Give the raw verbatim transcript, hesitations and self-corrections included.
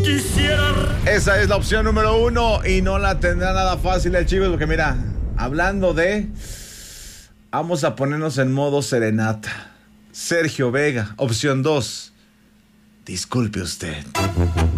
Esa es la opción número uno y no la tendrá nada fácil el chico, porque mira, hablando de... Vamos a ponernos en modo serenata. Sergio Vega, opción dos. Disculpe usted.